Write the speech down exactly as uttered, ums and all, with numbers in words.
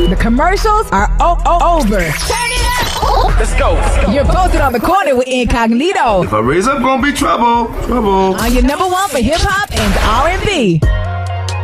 The commercials are o- o- over. Turn it up. Let's go. You're posted on the corner with Incognito. If I raise up, gonna be trouble. Trouble. On your number one for hip hop and R and B.